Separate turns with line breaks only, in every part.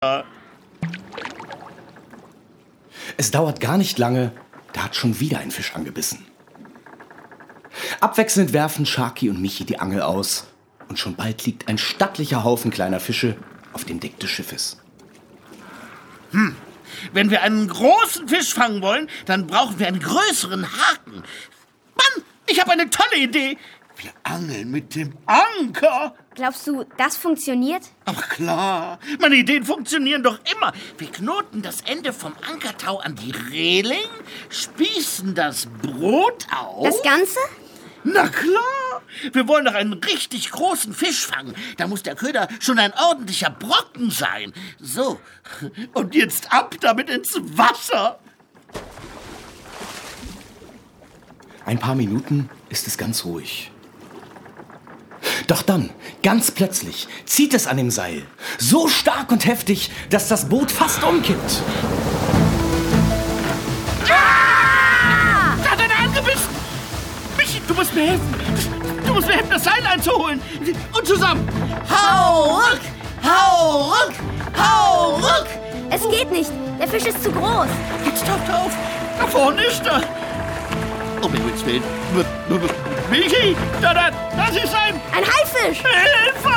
Es dauert gar nicht lange, da hat schon wieder ein Fisch angebissen. Abwechselnd werfen Sharky und Michi die Angel aus und schon bald liegt ein stattlicher Haufen kleiner Fische auf dem Deck des Schiffes.
Wenn wir einen großen Fisch fangen wollen, dann brauchen wir einen größeren Haken. Mann, ich habe eine tolle Idee. Wir angeln mit dem Anker.
Glaubst du, das funktioniert?
Aber klar, meine Ideen funktionieren doch immer. Wir knoten das Ende vom Ankertau an die Reling, spießen das Brot auf.
Das Ganze?
Na klar, wir wollen doch einen richtig großen Fisch fangen. Da muss der Köder schon ein ordentlicher Brocken sein. So, und jetzt ab damit ins Wasser.
Ein paar Minuten ist es ganz ruhig. Doch dann, ganz plötzlich, zieht es an dem Seil. So stark und heftig, dass das Boot fast umkippt.
Da hat einer angebissen. Michi, du musst mir helfen. Du musst mir helfen, das Seil einzuholen. Und zusammen. Hau ruck, hau ruck, hau ruck.
Es geht nicht. Der Fisch ist zu groß.
Jetzt taucht er auf. Da vorne ist er. Um Himmels Willen. Michi, das ist ein
Ein Haifisch.
Hilfe!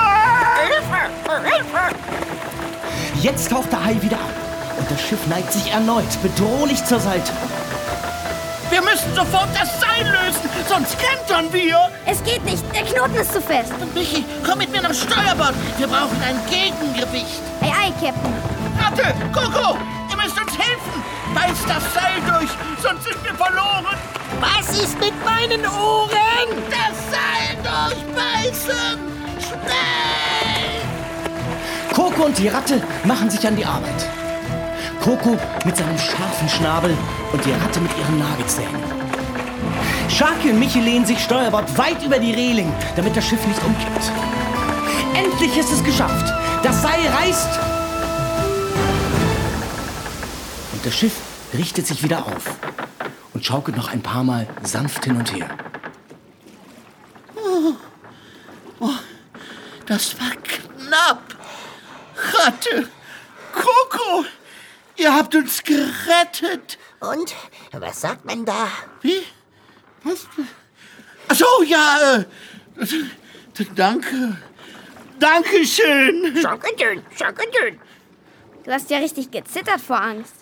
Jetzt taucht der Hai wieder ab und das Schiff neigt sich erneut bedrohlich zur Seite.
Wir müssen sofort das Seil lösen, sonst kentern wir.
Es geht nicht. Der Knoten ist zu fest.
Michi, komm mit mir nach Steuerbord. Wir brauchen ein Gegengewicht.
Ei, Captain.
Ratte, Coco, ihr müsst uns helfen. Beiß das Seil durch, sonst sind wir verloren.
Was ist mit meinen Ohren?
Das Seil durchbeißen. Schnell!
Coco und die Ratte machen sich an die Arbeit. Coco mit seinem scharfen Schnabel und die Ratte mit ihren Nagezähnen. Sharky und Michi lehnen sich Steuerbord weit über die Reling, damit das Schiff nicht umkippt. Endlich ist es geschafft. Das Seil reißt. Und das Schiff richtet sich wieder auf und schaukelt noch ein paar Mal sanft hin und her.
Das war knapp. Ratte, Coco, ihr habt uns gerettet.
Und? Was sagt man da?
Wie? Was? Ach so, ja, danke. Dankeschön.
Schockedön.
Du hast ja richtig gezittert vor Angst.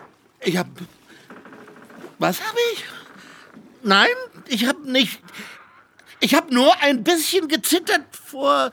Was habe ich? Nein, ich habe nicht. Ich habe nur ein bisschen gezittert vor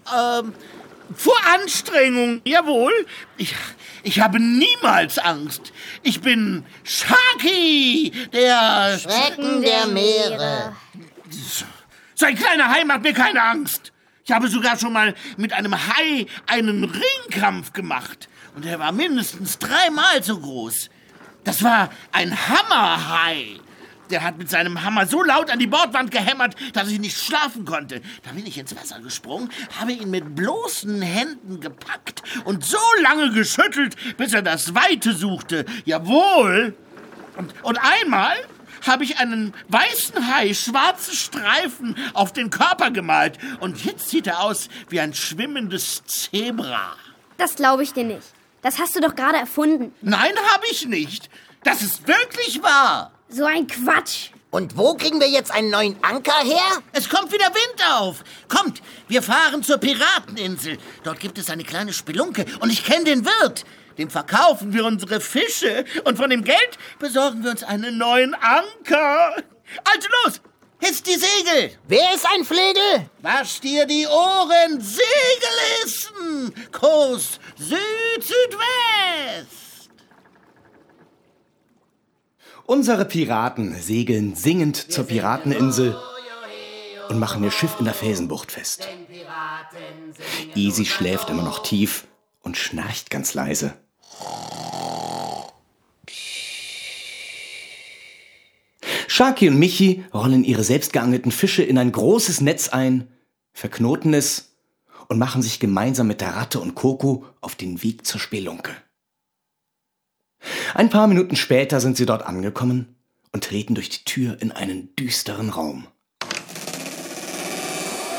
Anstrengung. Jawohl. Ich habe niemals Angst. Ich bin Sharky, der
Schrecken der Meere.
So ein kleiner Hai macht mir keine Angst. Ich habe sogar schon mal mit einem Hai einen Ringkampf gemacht. Und er war mindestens 3-mal so groß. Das war ein Hammerhai. Der hat mit seinem Hammer so laut an die Bordwand gehämmert, dass ich nicht schlafen konnte. Da bin ich ins Wasser gesprungen, habe ihn mit bloßen Händen gepackt und so lange geschüttelt, bis er das Weite suchte. Jawohl. Und einmal habe ich einen weißen Hai schwarze Streifen auf den Körper gemalt. Und jetzt sieht er aus wie ein schwimmendes Zebra.
Das glaube ich dir nicht. Das hast du doch gerade erfunden.
Nein, habe ich nicht. Das ist wirklich wahr.
So ein Quatsch.
Und wo kriegen wir jetzt einen neuen Anker her?
Es kommt wieder Wind auf. Kommt, wir fahren zur Pirateninsel. Dort gibt es eine kleine Spelunke und ich kenne den Wirt. Dem verkaufen wir unsere Fische und von dem Geld besorgen wir uns einen neuen Anker. Also los, hisst die Segel.
Wer ist ein Flegel?
Wasch dir die Ohren, Segel hissen. Kurs Süd-Südwest.
Unsere Piraten segeln singend zur Pirateninsel und machen ihr Schiff in der Felsenbucht fest. Easy schläft immer noch tief und schnarcht ganz leise. Sharky und Michi rollen ihre selbst geangelten Fische in ein großes Netz ein, verknoten es und machen sich gemeinsam mit der Ratte und Coco auf den Weg zur Spelunke. Ein paar Minuten später sind sie dort angekommen und treten durch die Tür in einen düsteren Raum.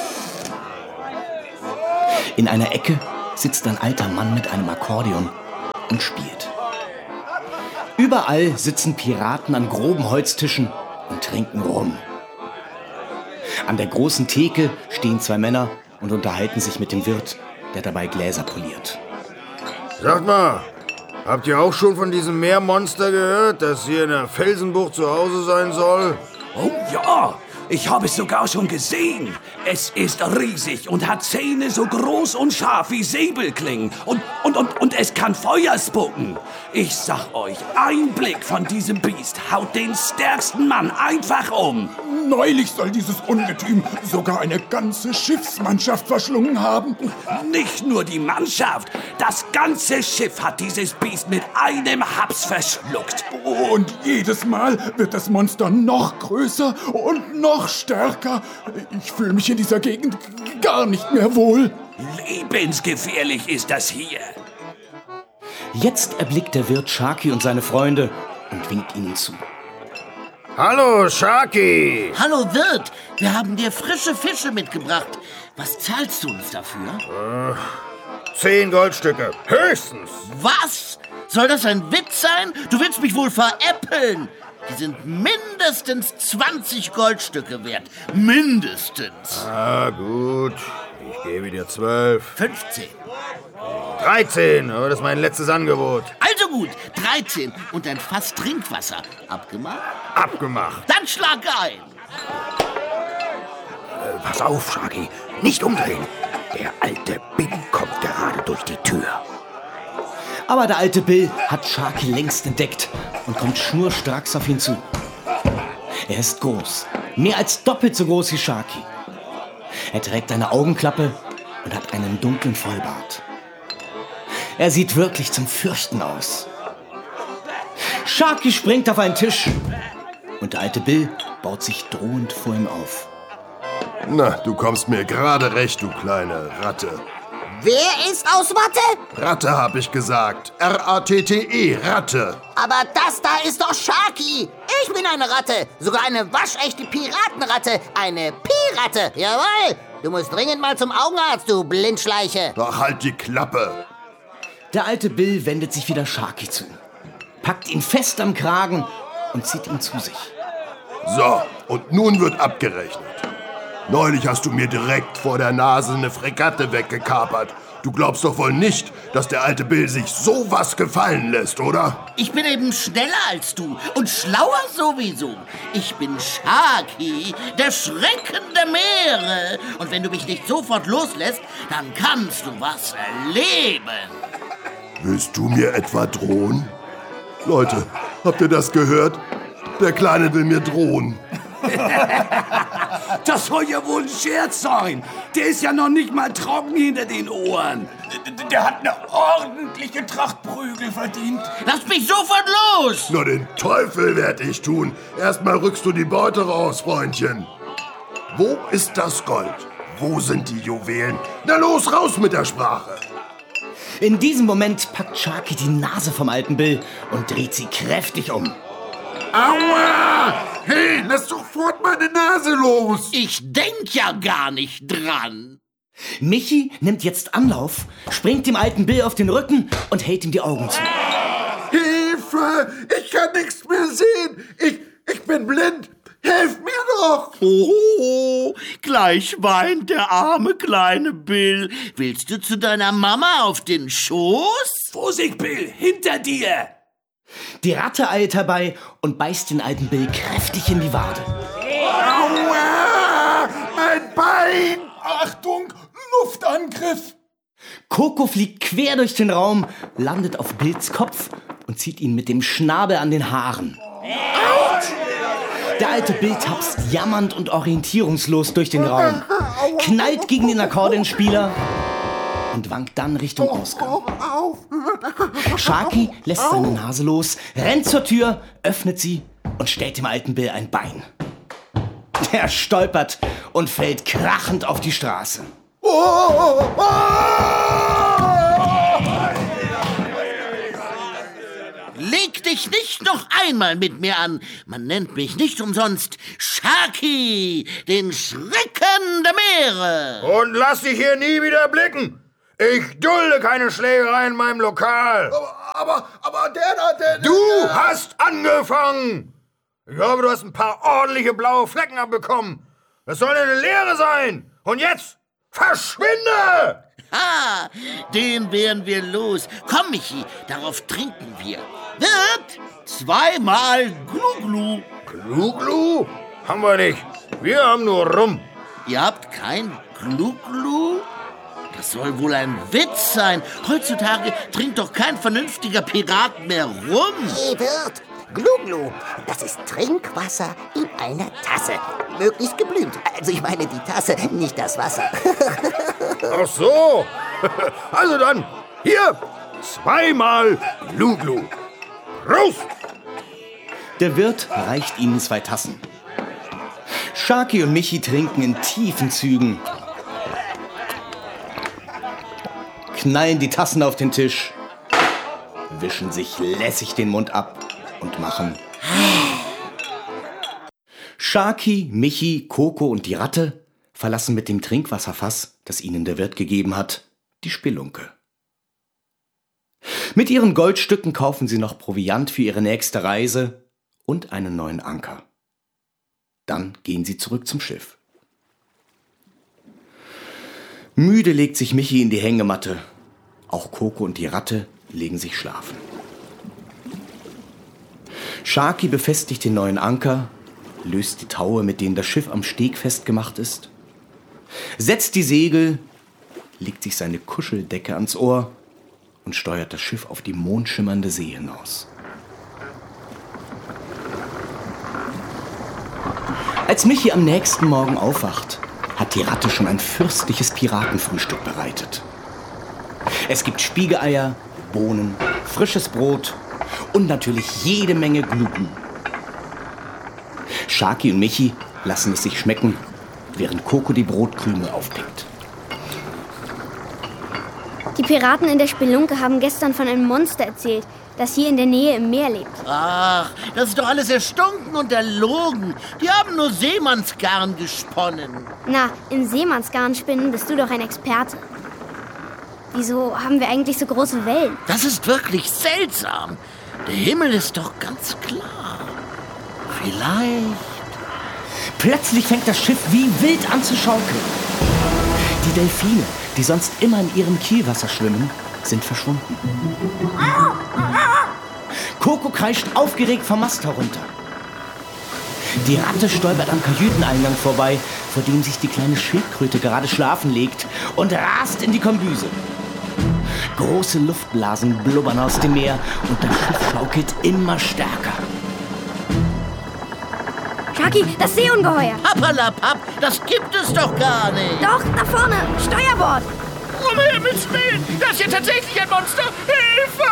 In einer Ecke sitzt ein alter Mann mit einem Akkordeon und spielt. Überall sitzen Piraten an groben Holztischen und trinken rum. An der großen Theke stehen 2 Männer und unterhalten sich mit dem Wirt, der dabei Gläser poliert.
Sagt mal, habt ihr auch schon von diesem Meermonster gehört, das hier in der Felsenbucht zu Hause sein soll?
Oh ja, ich habe es sogar schon gesehen. Es ist riesig und hat Zähne so groß und scharf wie Säbelklingen. Und es kann Feuer spucken. Ich sag euch, ein Blick von diesem Biest haut den stärksten Mann einfach um.
Neulich soll dieses Ungetüm sogar eine ganze Schiffsmannschaft verschlungen haben.
Nicht nur die Mannschaft, das ganze Schiff hat dieses Biest mit einem Haps verschluckt.
Und jedes Mal wird das Monster noch größer und noch stärker. Ich fühle mich in dieser Gegend gar nicht mehr wohl.
Lebensgefährlich ist das hier.
Jetzt erblickt der Wirt Sharky und seine Freunde und winkt ihnen zu.
Hallo, Sharky!
Hallo Wirt, wir haben dir frische Fische mitgebracht. Was zahlst du uns dafür?
10 Goldstücke, höchstens.
Was? Soll das ein Witz sein? Du willst mich wohl veräppeln. Die sind mindestens 20 Goldstücke wert. Mindestens.
Ah, gut. Ich gebe dir 12.
15.
13, aber das ist mein letztes Angebot.
Also gut, 13 und ein Fass Trinkwasser. Abgemacht?
Abgemacht.
Dann schlag ein.
Pass auf, Sharky, nicht umdrehen. Der alte Bill kommt gerade durch die Tür.
Aber der alte Bill hat Sharky längst entdeckt und kommt schnurstracks auf ihn zu. Er ist groß, mehr als doppelt so groß wie Sharky. Er trägt eine Augenklappe und hat einen dunklen Vollbart. Er sieht wirklich zum Fürchten aus. Sharky springt auf einen Tisch und der alte Bill baut sich drohend vor ihm auf.
Na, du kommst mir gerade recht, du kleine Ratte.
Wer ist aus Watte?
Ratte, hab ich gesagt. R-A-T-T-E, Ratte.
Aber das da ist doch Sharky. Ich bin eine Ratte. Sogar eine waschechte Piratenratte. Eine Pi-Ratte. Jawohl. Du musst dringend mal zum Augenarzt, du Blindschleiche.
Ach, halt die Klappe.
Der alte Bill wendet sich wieder Sharky zu, packt ihn fest am Kragen und zieht ihn zu sich.
So, und nun wird abgerechnet. Neulich hast du mir direkt vor der Nase eine Fregatte weggekapert. Du glaubst doch wohl nicht, dass der alte Bill sich sowas gefallen lässt, oder?
Ich bin eben schneller als du und schlauer sowieso. Ich bin Sharky, der Schrecken der Meere. Und wenn du mich nicht sofort loslässt, dann kannst du was erleben.
Willst du mir etwa drohen? Leute, habt ihr das gehört? Der Kleine will mir drohen.
Das soll ja wohl ein Scherz sein. Der ist ja noch nicht mal trocken hinter den Ohren.
Der hat eine ordentliche Tracht Prügel verdient.
Lass mich sofort los!
Na, den Teufel werd ich tun. Erstmal rückst du die Beute raus, Freundchen. Wo ist das Gold? Wo sind die Juwelen? Na los, raus mit der Sprache.
In diesem Moment packt Sharky die Nase vom alten Bill und dreht sie kräftig um.
Aua! Hey, lass sofort meine Nase los!
Ich denk ja gar nicht dran.
Michi nimmt jetzt Anlauf, springt dem alten Bill auf den Rücken und hält ihm die Augen zu.
Hilfe! Ich kann nichts mehr sehen! Ich bin blind! Helft mir doch!
Oh, gleich weint der arme kleine Bill. Willst du zu deiner Mama auf den Schoß?
Vorsicht, Bill, hinter dir!
Die Ratte eilt herbei und beißt den alten Bill kräftig in die Wade.
Aua! Mein Bein!
Achtung, Luftangriff!
Coco fliegt quer durch den Raum, landet auf Bills Kopf und zieht ihn mit dem Schnabel an den Haaren. Der alte Bill tapst jammernd und orientierungslos durch den Raum, knallt gegen den Akkordeonspieler und wankt dann Richtung Ausgang. Sharky lässt seine Nase los, rennt zur Tür, öffnet sie und stellt dem alten Bill ein Bein. Er stolpert und fällt krachend auf die Straße.
Leg dich nicht noch einmal mit mir an. Man nennt mich nicht umsonst Sharky, den Schrecken der Meere.
Und lass dich hier nie wieder blicken. Ich dulde keine Schlägerei in meinem Lokal.
Aber der...
Du hast angefangen! Ich hoffe, du hast ein paar ordentliche blaue Flecken abbekommen. Das soll eine Lehre sein. Und jetzt, verschwinde!
Ha, den wären wir los. Komm, Michi, darauf trinken wir. Wirt, 2-mal Glu-Glu.
Glu-Glu? Haben wir nicht. Wir haben nur Rum.
Ihr habt kein Glu-Glu? Das soll wohl ein Witz sein. Heutzutage trinkt doch kein vernünftiger Pirat mehr Rum.
Hey, Wirt, Glu-Glu, das ist Trinkwasser in einer Tasse. Möglichst geblüht. Also ich meine die Tasse, nicht das Wasser.
Ach so. Also dann, hier, 2-mal Glu-Glu. Raus!
Der Wirt reicht ihnen 2 Tassen. Sharky und Michi trinken in tiefen Zügen, knallen die Tassen auf den Tisch, wischen sich lässig den Mund ab und machen. Sharky, Michi, Koko und die Ratte verlassen mit dem Trinkwasserfass, das ihnen der Wirt gegeben hat, die Spelunke. Mit ihren Goldstücken kaufen sie noch Proviant für ihre nächste Reise und einen neuen Anker. Dann gehen sie zurück zum Schiff. Müde legt sich Michi in die Hängematte. Auch Koko und die Ratte legen sich schlafen. Sharky befestigt den neuen Anker, löst die Taue, mit denen das Schiff am Steg festgemacht ist, setzt die Segel, legt sich seine Kuscheldecke ans Ohr und steuert das Schiff auf die mondschimmernde See hinaus. Als Michi am nächsten Morgen aufwacht, hat die Ratte schon ein fürstliches Piratenfrühstück bereitet. Es gibt Spiegeleier, Bohnen, frisches Brot und natürlich jede Menge Glu-Glu. Sharky und Michi lassen es sich schmecken, während Koko die Brotkrümel aufpickt.
Die Piraten in der Spelunke haben gestern von einem Monster erzählt, das hier in der Nähe im Meer lebt.
Ach, das ist doch alles erstunken und erlogen. Die haben nur Seemannsgarn gesponnen.
Na, in Seemannsgarn spinnen bist du doch ein Experte. Wieso haben wir eigentlich so große Wellen?
Das ist wirklich seltsam. Der Himmel ist doch ganz klar. Vielleicht...
Plötzlich fängt das Schiff wie wild an zu schaukeln. Die Delfine, die sonst immer in ihrem Kielwasser schwimmen, sind verschwunden. Koko kreischt aufgeregt vom Mast herunter. Die Ratte stolpert am Kajüteneingang vorbei, vor dem sich die kleine Schildkröte gerade schlafen legt, und rast in die Kombüse. Große Luftblasen blubbern aus dem Meer und das Schiff schaukelt immer stärker.
Sharky, das Seeungeheuer!
Pappalapapp, das gibt es doch gar nicht.
Doch, da vorne, Steuerbord!
Um Himmels Willen, das ist ja tatsächlich ein Monster. Hilfe!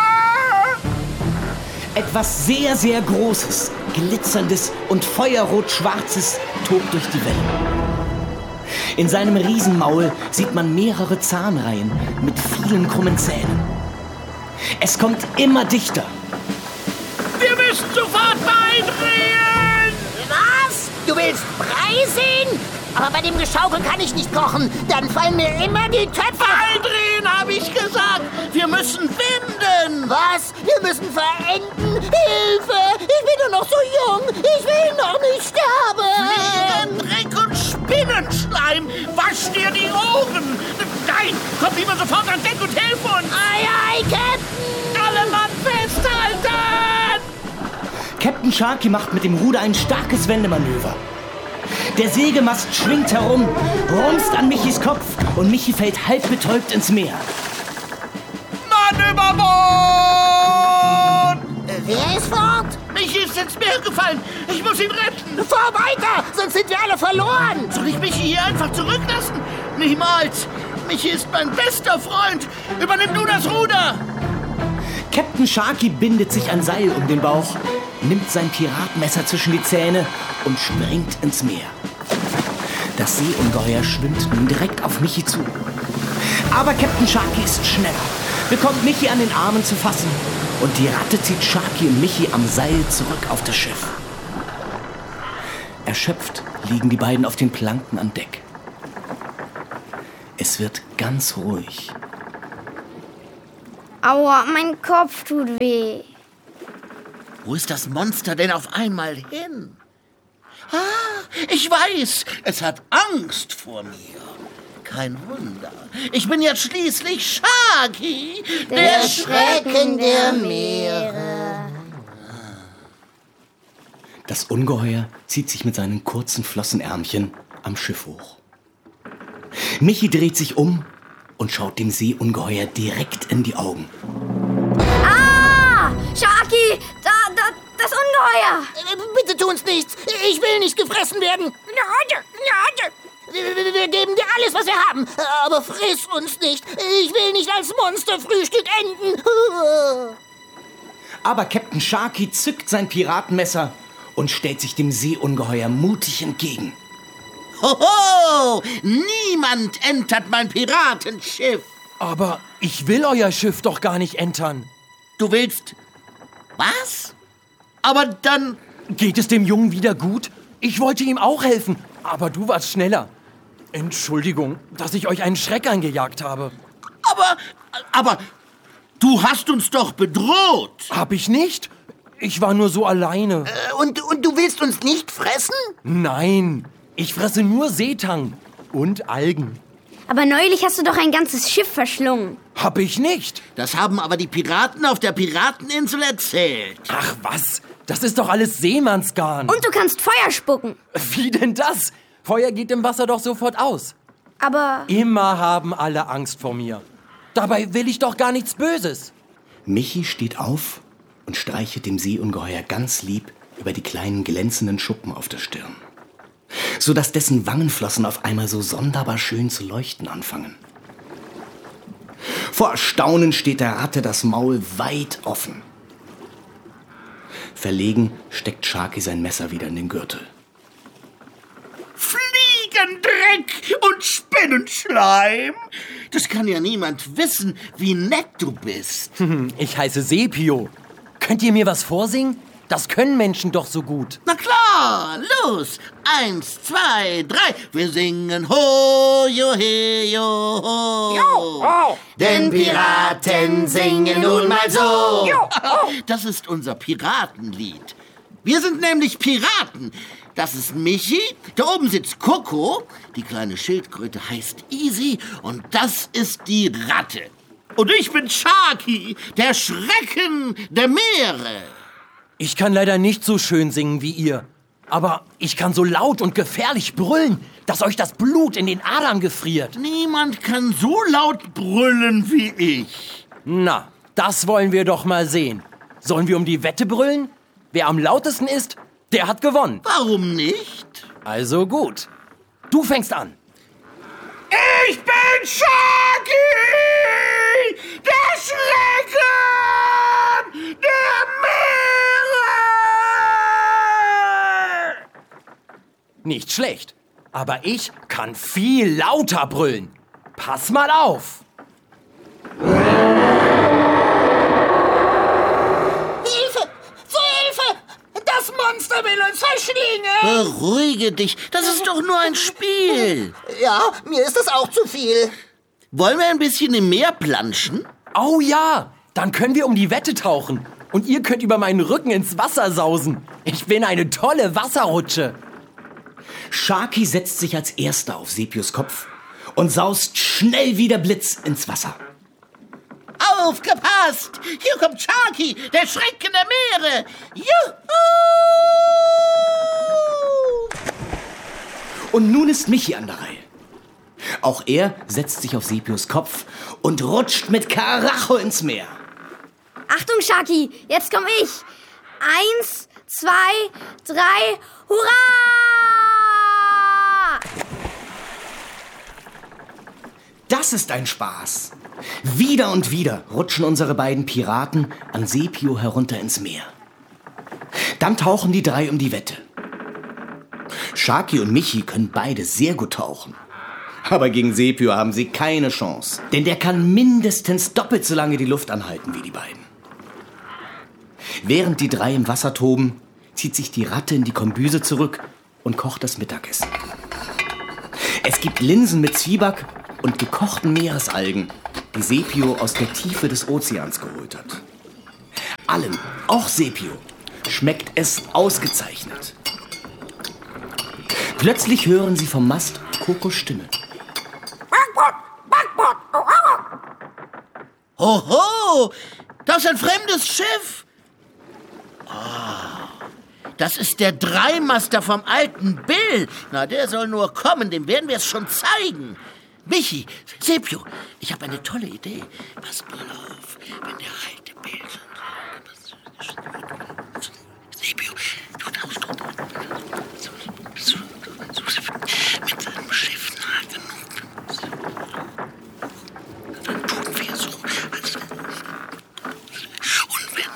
Etwas sehr, sehr Großes, Glitzerndes und feuerrot-schwarzes tobt durch die Wellen. In seinem Riesenmaul sieht man mehrere Zahnreihen mit vielen krummen Zähnen. Es kommt immer dichter.
Wir müssen sofort beidrehen!
Was? Du willst Brei sehen? Aber bei dem Geschaukel kann ich nicht kochen. Dann fallen mir immer die Töpfe.
Beidrehen, habe ich gesagt. Wir müssen wenden.
Was? Wir müssen verenden? Hilfe! Ich bin doch noch so jung. Ich will noch nicht sterben.
Dreck und Spinnenschleim. Wasch dir die Ohren. Nein, komm lieber sofort an Deck und hilf uns.
Ei, ei, Captain!
Alle Mann festhalten!
Captain Sharky macht mit dem Ruder ein starkes Wendemanöver. Der Sägemast schwingt herum, rumst an Michis Kopf und Michi fällt halb betäubt ins Meer.
Mann über Bord!
Wer ist fort?
Michi ist ins Meer gefallen. Ich muss ihn retten.
Fahr weiter, sonst sind wir alle verloren.
Soll ich Michi hier einfach zurücklassen? Niemals. Michi ist mein bester Freund. Übernimm du das Ruder.
Captain Sharky bindet sich ein Seil um den Bauch, nimmt sein Piratenmesser zwischen die Zähne und springt ins Meer. Das Seeungeheuer schwimmt nun direkt auf Michi zu. Aber Captain Sharky ist schneller, bekommt Michi an den Armen zu fassen und die Ratte zieht Sharky und Michi am Seil zurück auf das Schiff. Erschöpft liegen die beiden auf den Planken an Deck. Es wird ganz ruhig.
Aua, mein Kopf tut weh.
Wo ist das Monster denn auf einmal hin? Ich weiß, es hat Angst vor mir. Kein Wunder. Ich bin ja schließlich Sharky, der
Schrecken der Meere.
Das Ungeheuer zieht sich mit seinen kurzen Flossenärmchen am Schiff hoch. Michi dreht sich um und schaut dem Seeungeheuer direkt in die Augen.
Ah! Sharky! Das Ungeheuer!
Bitte tu uns nichts. Ich will nicht gefressen werden. Wir geben dir alles, was wir haben. Aber friss uns nicht. Ich will nicht als Monsterfrühstück enden.
Aber Captain Sharky zückt sein Piratenmesser und stellt sich dem Seeungeheuer mutig entgegen.
Hoho! Niemand entert mein Piratenschiff.
Aber ich will euer Schiff doch gar nicht entern.
Du willst... Was? Aber dann...
Geht es dem Jungen wieder gut? Ich wollte ihm auch helfen, aber du warst schneller. Entschuldigung, dass ich euch einen Schreck eingejagt habe.
Aber... Du hast uns doch bedroht.
Hab ich nicht? Ich war nur so alleine.
Und du willst uns nicht fressen?
Nein, ich fresse nur Seetang und Algen.
Aber neulich hast du doch ein ganzes Schiff verschlungen.
Hab ich nicht.
Das haben aber die Piraten auf der Pirateninsel erzählt.
Ach was, das ist doch alles Seemannsgarn.
Und du kannst Feuer spucken.
Wie denn das? Feuer geht im Wasser doch sofort aus.
Aber...
Immer haben alle Angst vor mir. Dabei will ich doch gar nichts Böses.
Michi steht auf und streichelt dem Seeungeheuer ganz lieb über die kleinen glänzenden Schuppen auf der Stirn, sodass dessen Wangenflossen auf einmal so sonderbar schön zu leuchten anfangen. Vor Erstaunen steht der Ratte das Maul weit offen. Verlegen steckt Sharky sein Messer wieder in den Gürtel.
Fliegendreck und Spinnenschleim. Das kann ja niemand wissen, wie nett du bist.
Ich heiße Sepio. Könnt ihr mir was vorsingen? Das können Menschen doch so gut.
Na klar, los. 1, 2, 3. Wir singen ho, jo, he, jo, ho.
Jo, ho. Denn Piraten singen nun mal so.
Jo, ho. Das ist unser Piratenlied. Wir sind nämlich Piraten. Das ist Michi, da oben sitzt Coco, die kleine Schildkröte heißt Easy und das ist die Ratte. Und ich bin Sharky, der Schrecken der Meere.
Ich kann leider nicht so schön singen wie ihr, aber ich kann so laut und gefährlich brüllen, dass euch das Blut in den Adern gefriert.
Niemand kann so laut brüllen wie ich.
Na, das wollen wir doch mal sehen. Sollen wir um die Wette brüllen? Wer am lautesten ist, der hat gewonnen.
Warum nicht?
Also gut. Du fängst an.
Ich bin Sharky, der Schrecken der Meere.
Nicht schlecht, aber ich kann viel lauter brüllen. Pass mal auf.
Das Monster will uns verschlingen!
Beruhige dich, das ist doch nur ein Spiel.
Ja, mir ist das auch zu viel.
Wollen wir ein bisschen im Meer planschen?
Oh ja, dann können wir um die Wette tauchen. Und ihr könnt über meinen Rücken ins Wasser sausen. Ich bin eine tolle Wasserrutsche.
Sharky setzt sich als Erster auf Sepios Kopf und saust schnell wie der Blitz ins Wasser.
Aufgepasst! Hier kommt Sharky, der Schrecken der Meere! Juhu!
Und nun ist Michi an der Reihe. Auch er setzt sich auf Sepios Kopf und rutscht mit Karacho ins Meer.
Achtung, Sharky, jetzt komm ich. 1, 2, 3, hurra!
Das ist ein Spaß. Wieder und wieder rutschen unsere beiden Piraten an Sepio herunter ins Meer. Dann tauchen die drei um die Wette. Sharky und Michi können beide sehr gut tauchen. Aber gegen Sepio haben sie keine Chance. Denn der kann mindestens doppelt so lange die Luft anhalten wie die beiden. Während die drei im Wasser toben, zieht sich die Ratte in die Kombüse zurück und kocht das Mittagessen. Es gibt Linsen mit Zwieback und gekochten Meeresalgen. die Sepio aus der Tiefe des Ozeans geholt hat. Allen, auch Sepio, schmeckt es ausgezeichnet. Plötzlich hören sie vom Mast Kokos Stimme.
Hoho, das ist ein fremdes Schiff. Das ist der Dreimaster vom alten Bill. Na, der soll nur kommen, dem werden wir es schon zeigen. Michi, Sepio, ich habe eine tolle Idee. Pass mal auf, wenn der alte Bill... Sepio, du darfst doch mit seinem Schiff nah genug. Dann tun wir so, als... Und wenn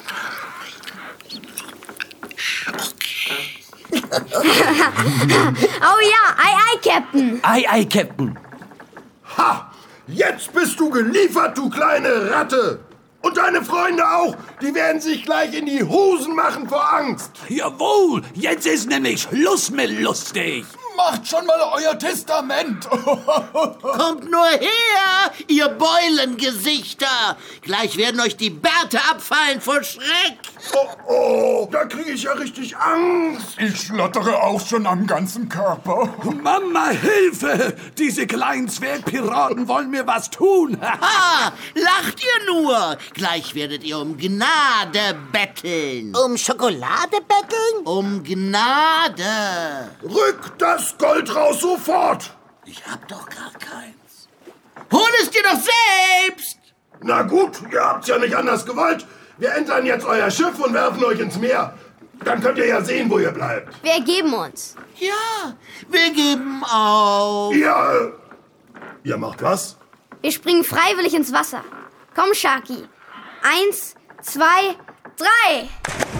dann... Okay.
Oh ja, ei, Captain.
Ei, Captain.
Ha! Jetzt bist du geliefert, du kleine Ratte! Und deine Freunde auch! Die werden sich gleich in die Hosen machen vor Angst!
Jawohl, jetzt ist nämlich Schluss mit lustig.
Macht schon mal euer Testament.
Kommt nur her, ihr Beulengesichter! Gleich werden euch die Bärte abfallen vor Schreck!
Oh, da kriege ich ja richtig Angst!
Ich schlottere auch schon am ganzen Körper.
Mama, Hilfe! Diese kleinen Zwergpiraten wollen mir was tun.
Ha! Lacht ihr nur! Gleich werdet ihr um Gnade betteln!
Um Schokolade betteln?
Um Gnade!
Rück das Gold raus sofort!
Ich hab doch gar keins. Hol es dir doch selbst!
Na gut, ihr habt's ja nicht anders gewollt. Wir entern jetzt euer Schiff und werfen euch ins Meer. Dann könnt ihr ja sehen, wo ihr bleibt.
Wir ergeben uns.
Ja, wir geben auf.
Ihr macht was?
Wir springen freiwillig ins Wasser. Komm, Sharky. 1, 2, 3.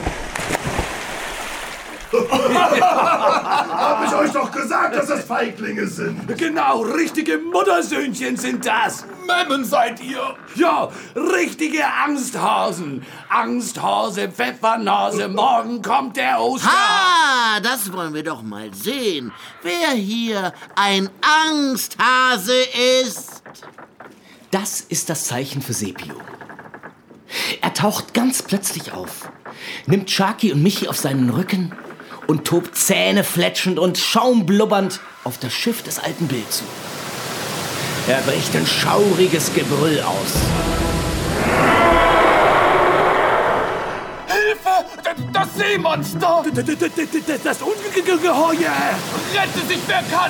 Hab ich euch doch gesagt, dass das Feiglinge sind.
Genau, richtige Muttersöhnchen sind das.
Memmen seid ihr.
Ja, richtige Angsthasen. Angsthase, Pfeffernase, morgen kommt der Oster.
Ha, das wollen wir doch mal sehen, wer hier ein Angsthase ist.
Das ist das Zeichen für Sepio. Er taucht ganz plötzlich auf, nimmt Sharky und Michi auf seinen Rücken und tobt zähnefletschend und schaumblubbernd auf das Schiff des alten Bill zu. Er bricht ein schauriges Gebrüll aus.
Hilfe! Das Seemonster!
Das Ungeheuer!
Rette sich, wer kann!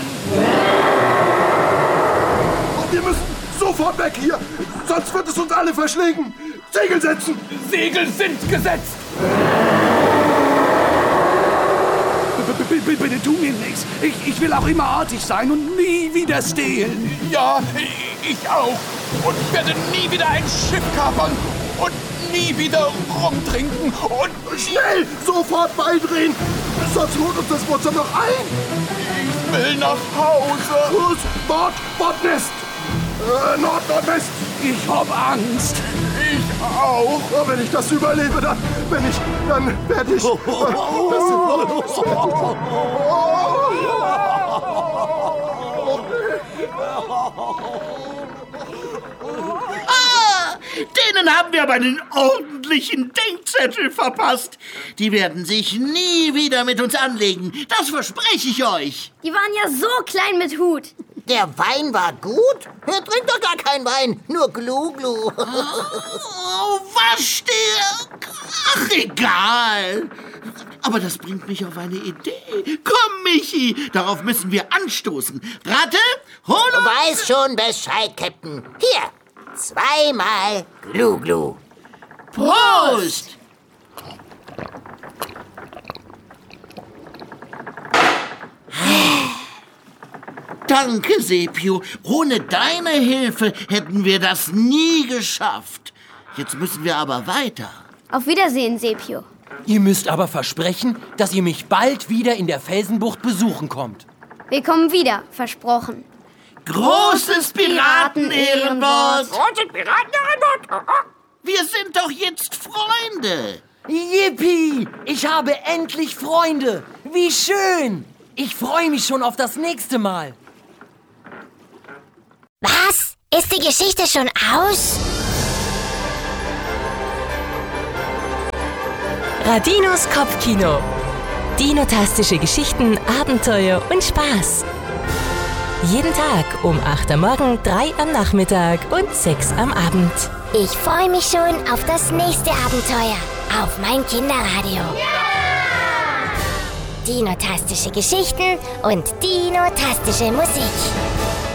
Und wir müssen sofort weg hier, sonst wird es uns alle verschlingen. Segel setzen!
Segel sind gesetzt!
Bitte tu mir nichts. Ich will auch immer artig sein und nie wieder stehlen.
Ja, ich auch. Und werde nie wieder ein Schiff kapern. Und nie wieder rumtrinken. Und
Schnell, sofort beidrehen, sonst holt uns das Monster noch ein.
ich will nach Hause.
Los, Bordnest. Nordwest.
Ich hab Angst.
Ich auch.
Oh, wenn ich das überlebe, dann werde ich...
Denen haben wir aber einen ordentlichen Denkzettel verpasst. Die werden sich nie wieder mit uns anlegen. Das verspreche ich euch.
Die waren ja so klein mit Hut.
Der Wein war gut? Er trinkt doch gar keinen Wein, nur Glu-Glu.
Oh, was der? Ach, egal. Aber das bringt mich auf eine Idee. Komm, Michi, darauf müssen wir anstoßen. Ratte, hol uns...
Weiß schon Bescheid, Captain. Hier, 2-mal Glu-Glu.
Prost! Danke, Sepio. Ohne deine Hilfe hätten wir das nie geschafft. Jetzt müssen wir aber weiter.
Auf Wiedersehen, Sepio.
Ihr müsst aber versprechen, dass ihr mich bald wieder in der Felsenbucht besuchen kommt.
Wir kommen wieder, versprochen.
Großes Piraten-Ehrenwort.
Großes Piraten-Ehrenwort.
Wir sind doch jetzt Freunde.
Yippie! Ich habe endlich Freunde! Wie schön! Ich freue mich schon auf das nächste Mal.
Was
Ist die Geschichte schon aus?
Radinos Kopfkino. Dinotastische Geschichten, Abenteuer und Spaß. Jeden Tag um 8 am Morgen, 3 am Nachmittag und 6 am Abend.
Ich freue mich schon auf das nächste Abenteuer. Auf mein Kinderradio. Dinotastische Geschichten und dinotastische Musik.